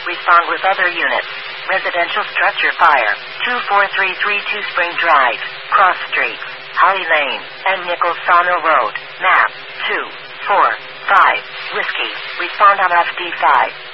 Respond with other units. Residential structure fire. 24332 Spring Drive, Cross Street, Holly Lane, and Nichols Sawmill Road. Map 245 Whiskey. Respond on FD5.